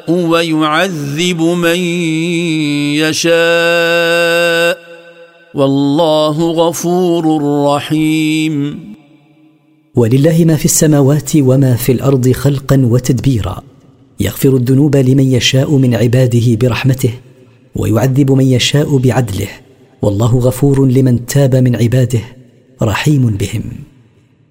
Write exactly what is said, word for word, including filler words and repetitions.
ويعذب من يشاء والله غفور رحيم. ولله ما في السماوات وما في الأرض خلقا وتدبيرا، يغفر الذنوب لمن يشاء من عباده برحمته ويعذب من يشاء بعدله، والله غفور لمن تاب من عباده رحيم بهم.